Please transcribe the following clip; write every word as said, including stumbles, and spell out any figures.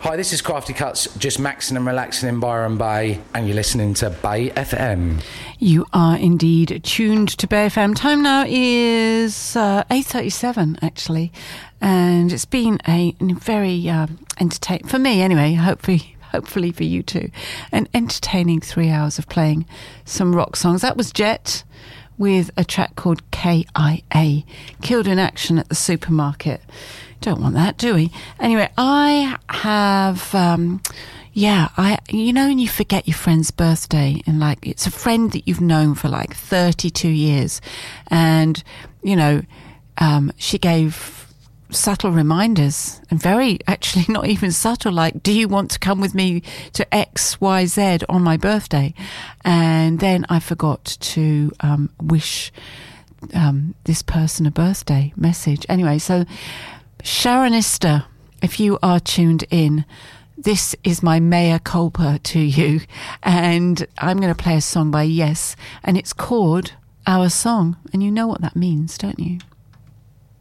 Hi, this is Crafty Cuts, just maxing and relaxing in Byron Bay, and you're listening to Bay F M. You are indeed tuned to Bay F M. Time now is uh, eight thirty-seven, actually, and it's been a very uh, entertaining, for me anyway, hopefully hopefully for you too, an entertaining three hours of playing some rock songs. That was Jet with a track called K I A, Killed in Action at the Supermarket. Don't want that, do we? Anyway, I have, um, yeah, I, you know, when you forget your friend's birthday and like it's a friend that you've known for like thirty-two years, and you know, um, she gave subtle reminders and very, actually not even subtle, like, do you want to come with me to X Y Z on my birthday? And then I forgot to um, wish um, this person a birthday message. Anyway, so Sharonista, if you are tuned in, this is my mea culpa to you, and I'm going to play a song by Yes, and it's called Our Song, and you know what that means, don't you?